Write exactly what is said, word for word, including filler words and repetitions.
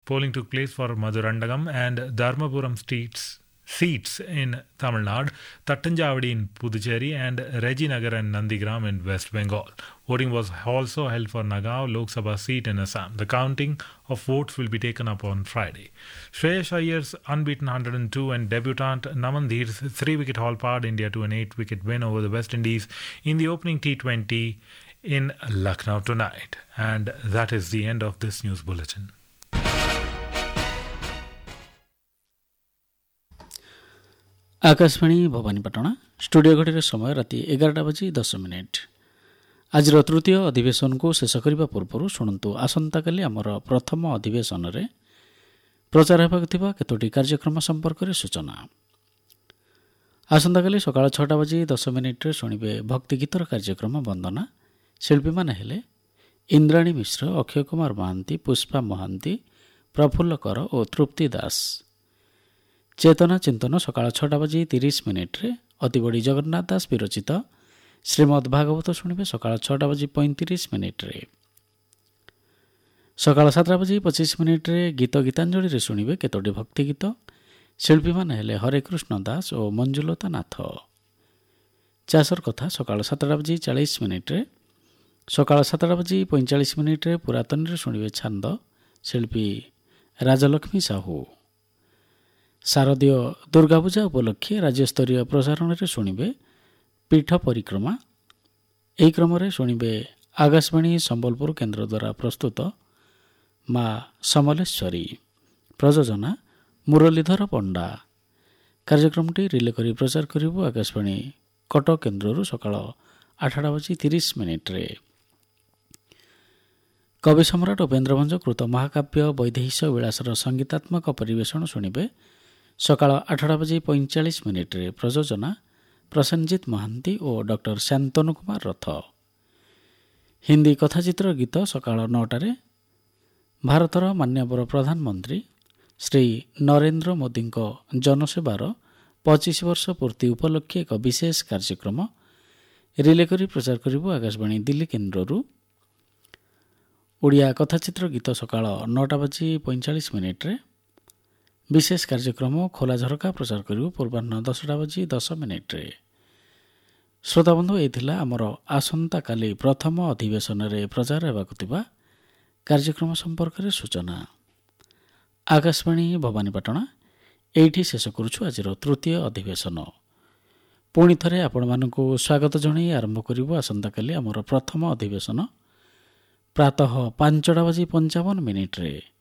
Polling took place for Madurandagam and Dharmapuram seats, seats in Tamil Nadu, Tattanjavadi in Puducherry, and Reginagar and Nandigram in West Bengal. Voting was also held for Nagaon Lok Sabha seat in Assam. The counting of votes will be taken up on Friday. Shreyash Iyengar's unbeaten one hundred two and debutant Naman Dheer's three-wicket haul powered India to an eight-wicket win over the West Indies in the opening T twenty in Lucknow tonight. And that is the end of this news bulletin. Akashvani Bhawanipatna studio घड़ी समय राति एगारटा बजी दस minute आज तृतीय अधिवेशन को शेष करने पूर्व शुणु आसंता काली आमर प्रथम अधिवेशन में प्रचार होगा केतोटी कार्यक्रम संपर्क में सूचना आसंता काली सकाळ छटा बजी दस मिनिट्रे शुणे भक्ति गीतर कार्यक्रम वंदना शिल्पी मैंने हेले इंद्राणी मिश्र अक्षय कुमार महांती पुष्पा महांती प्रफुल्ल कर और तृप्ति दास चेतना चिंतन सकाळ छटा बजी तीस मिनिट्रे अतिबड़ी जगन्नाथ दास विरचित श्रीमद् भागवत शुणे सकाळ छटा बजी पैंतीस मिनिट्रे सकाळ सातटा बजी पचिश मिनिट्रे गीत गीतांजलि शुणे केतोटी भक्ति गीत शिल्पी मैंने हेले हरे कृष्ण दास और मंजुलता नाथ चाषर कथा सकाळ सातटा बजी चालीस मिनिट्रे सकाळ सातटा बजी पैंचाश मिनिट्रे पुरातन शुणे छांद शिल्पी राजलक्ष्मी साहू शारदीय दुर्गापूजा उपलक्षे राज्यस्तरीय प्रसारण में शुणे पीठ परिक्रमा यही क्रम शुणे आकाशवाणी संबलपुर केन्द्र द्वारा प्रस्तुत माँ समलेश्वरी प्रयोजना मुरलीधर पंडा कार्यक्रमटी रिले कर प्रचार करिबु आकाशवाणी कटक केन्द्र सकाळ आठटा बजी तीस मिनिट्रे कवि सम्राट उपेन्द्र भंज कृत महाकाव्य वैदेहिश विलासर संगीतात्मक परिवेषण शुणे सकाळ आठटा बजी पैंचाश मिनिट्रे प्रयोजना प्रसन्नजित महांती और डॉक्टर शांतनु कुमार रथ हिंदी कथाचित्र गीत सकाळ नौटारे भारतर माननीय प्रधानमंत्री श्री नरेंद्र मोदी जनसेवार पच्चीस वर्ष पूर्ति उपलक्षे एक विशेष कार्यक्रम रिले करी प्रचार करिबु आकाशवाणी दिल्ली केन्द्ररू ओडिया कथाचित्र गीत सकाळ नौटा बजी पैंचाश मिनिट्रे विशेष कार्यक्रम खोला झरका प्रचार करिबु पूर्वाह्न दसटा बजी दस मिनिट्रे श्रोताबंधु एथिला आमर आसंता काली प्रथम अधिवेशन रे प्रचार हेबाकुतिबा कार्यक्रम संपर्क में सूचना आकाशवाणी भवानीपाटना एठी शेष करुछु आज तृतीय अधिवेशन पुणी थरे आपण मानकु स्वागत जणाई आरंभ करिबु आसंता काली आमर प्रथम अधिवेशन प्रातः पांचटा बजी पंचावन मिनिट्रे